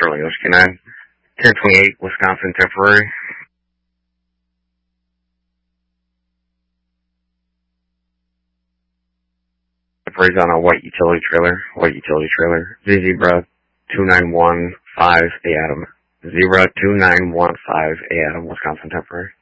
Charlie Oscar 9. 1028, Wisconsin temporary. Temporary's on a white utility trailer. Zebra 2915 A Adam. Zebra 2915 A Adam, Wisconsin temporary.